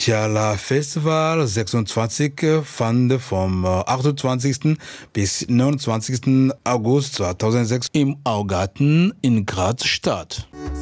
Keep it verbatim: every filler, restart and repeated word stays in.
Tjala Festival sechsundzwanzig fand vom achtundzwanzigsten bis neunundzwanzigsten August zweitausendsechs im Augarten in Graz statt.